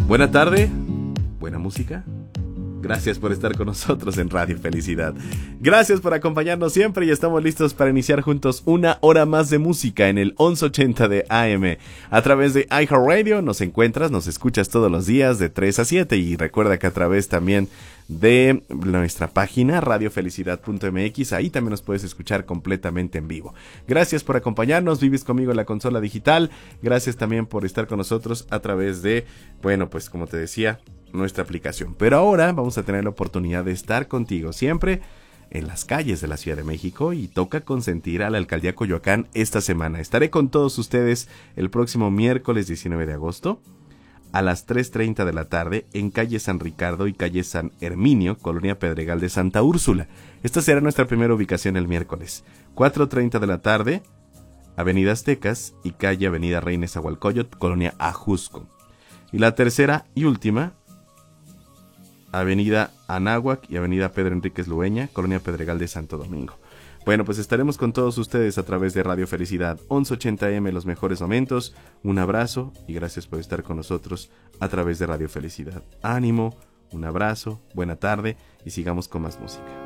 Buena tarde, buena música. Gracias por estar con nosotros en Radio Felicidad. Gracias por acompañarnos siempre y estamos listos para iniciar juntos una hora más de música en el 1180 de AM. A través de iHeartRadio nos encuentras, nos escuchas todos los días de 3 a 7 y recuerda que a través también de nuestra página radiofelicidad.mx, ahí también nos puedes escuchar completamente en vivo. Gracias por acompañarnos, vives conmigo en la consola digital. Gracias también por estar con nosotros a través de, bueno, pues como te decía, nuestra aplicación. Pero ahora vamos a tener la oportunidad de estar contigo siempre en las calles de la Ciudad de México y toca consentir a la Alcaldía Coyoacán esta semana. Estaré con todos ustedes el próximo miércoles 19 de agosto a las 3:30 de la tarde en calle San Ricardo y calle San Herminio, Colonia Pedregal de Santa Úrsula. Esta será nuestra primera ubicación el miércoles. 4:30 de la tarde, Avenida Aztecas y calle Avenida Reina Nezahualcóyotl, Colonia Ajusco. Y la tercera y última, Avenida Anáhuac y Avenida Pedro Enríquez Lueña, Colonia Pedregal de Santo Domingo. Bueno, pues estaremos con todos ustedes a través de Radio Felicidad 1180M, los mejores momentos. Un abrazo y gracias por estar con nosotros a través de Radio Felicidad. Ánimo, un abrazo, buena tarde y sigamos con más música.